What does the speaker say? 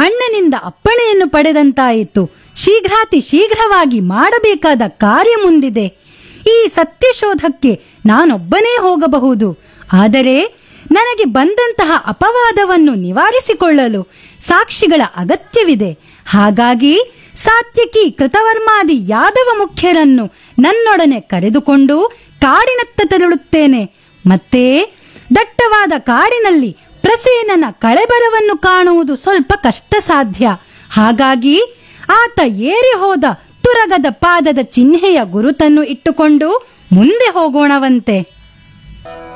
ಅಣ್ಣನಿಂದ ಅಪ್ಪಣೆಯನ್ನು ಪಡೆದಂತಾಯಿತು. ಶೀಘ್ರಾತಿ ಶೀಘ್ರವಾಗಿ ಮಾಡಬೇಕಾದ ಕಾರ್ಯ ಮುಂದಿದೆ. ಈ ಸತ್ಯಶೋಧಕ್ಕೆ ನಾನೊಬ್ಬನೇ ಹೋಗಬಹುದು. ಆದರೆ ನನಗೆ ಬಂದಂತಹ ಅಪವಾದವನ್ನು ನಿವಾರಿಸಿಕೊಳ್ಳಲು ಸಾಕ್ಷಿಗಳ ಅಗತ್ಯವಿದೆ. ಹಾಗಾಗಿ ಸಾತ್ಯಕಿ, ಕೃತವರ್ಮಾದಿ ಯಾದವ ಮುಖ್ಯರನ್ನು ನನ್ನೊಡನೆ ಕರೆದುಕೊಂಡು ಕಾಡಿನತ್ತ ತೆರಳುತ್ತೇನೆ. ಮತ್ತೆ ದಟ್ಟವಾದ ಕಾಡಿನಲ್ಲಿ ಪ್ರಸೇನನ ಕಳೆಬರವನ್ನು ಕಾಣುವುದು ಸ್ವಲ್ಪ ಕಷ್ಟ ಸಾಧ್ಯ. ಹಾಗಾಗಿ ಆತ ಏರಿ ಹೋದ ತುರಗದ ಪಾದದ ಚಿಹ್ನೆಯ ಗುರುತನ್ನು ಇಟ್ಟುಕೊಂಡು ಮುಂದೆ ಹೋಗೋಣವಂತೆ.